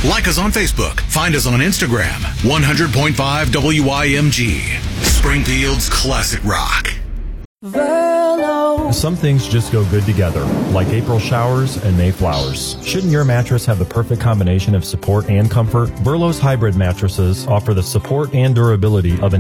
Like us on Facebook. Find us on Instagram. 100.5 WIMG. Springfield's classic rock. Some things just go good together, like April showers and May flowers. Shouldn't your mattress have the perfect combination of support and comfort? Burlow's hybrid mattresses offer the support and durability of an